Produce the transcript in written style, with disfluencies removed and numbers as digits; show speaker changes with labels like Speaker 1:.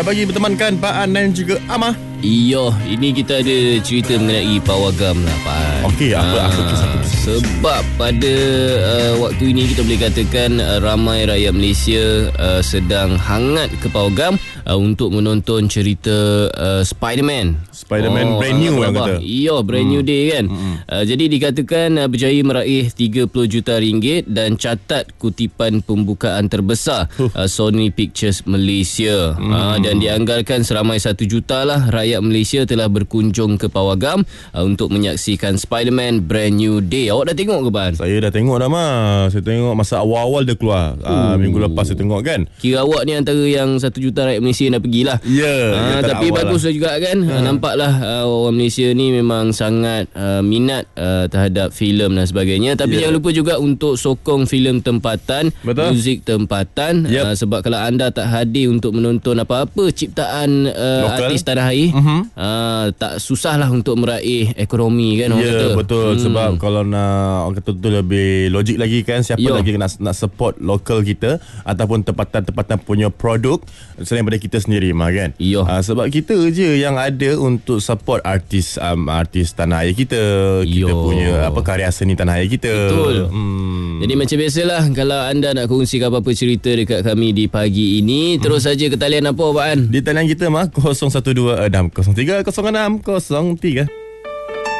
Speaker 1: Selamat pagi bertemankan Pak An dan juga Amah.
Speaker 2: Iyo, ini kita ada cerita mengenai pawagam lah Pak An.
Speaker 1: Okey, apa kisah?
Speaker 2: Sebab pada waktu ini kita boleh katakan ramai rakyat Malaysia sedang hangat ke pawagam untuk menonton cerita Spider-Man
Speaker 1: Brand new yang kata.
Speaker 2: Iyo, brand new day kan. Jadi dikatakan berjaya meraih 30 juta ringgit dan catat kutipan pembukaan terbesar Sony Pictures Malaysia. Dan dianggarkan seramai 1 juta lah rakyat Malaysia telah berkunjung ke pawagam untuk menyaksikan Spider-Man Brand New Day. Awak dah tengok ke Ban?
Speaker 1: Saya dah tengok dah Saya tengok masa awal-awal dia keluar. Minggu lepas saya tengok kan.
Speaker 2: Kira awak ni antara yang 1 juta rakyat Malaysia yang dah pergilah. Tapi bagus lah juga kan. Nampaklah orang Malaysia ni memang sangat minat terhadap filem dan sebagainya. Tapi jangan lupa juga untuk sokong filem tempatan.
Speaker 1: Betul.
Speaker 2: Muzik tempatan. Sebab kalau anda tak hadir untuk menonton apa-apa ciptaan artis tanah air, tak susahlah untuk meraih ekonomi kan orang kata.
Speaker 1: Betul. Sebab kalau nak orang kata tu lebih logik lagi kan, siapa lagi nak support lokal kita ataupun tempatan-tempatan punya produk selain daripada kita sendiri kan. Sebab kita je yang ada untuk support artis tanah air kita. Kita punya karya seni tanah air kita.
Speaker 2: Betul. Jadi macam biasalah, kalau anda nak kongsikan apa-apa cerita dekat kami di pagi ini, terus saja ke talian apa Pak An?
Speaker 1: Di talian kita 012 03 06 03.